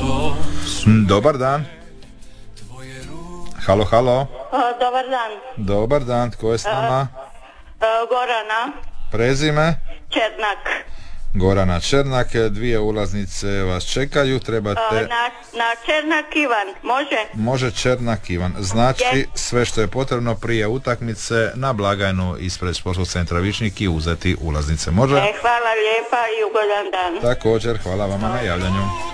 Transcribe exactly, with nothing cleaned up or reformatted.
Dobar dan. Halo, halo. Dobar dan. Dobar dan, tko je s nama? Gorana Prezime? Černak. Gorana Černak, dvije ulaznice vas čekaju, trebate... Na, na Černak Ivan, može? Može Černak Ivan, znači Je. sve što je potrebno prije utakmice na blagajnu ispred Sportskog centra Višnjik i uzeti ulaznice, može? E, hvala lijepa i ugodan dan. Također, hvala vama na javljanju.